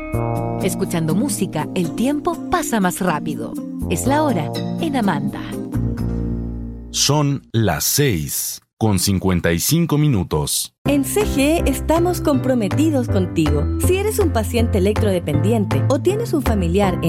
Escuchando música, el tiempo pasa más rápido. Es la hora en Amanda. Son las 6:55. En CGE estamos comprometidos contigo. Si eres un paciente electrodependiente o tienes un familiar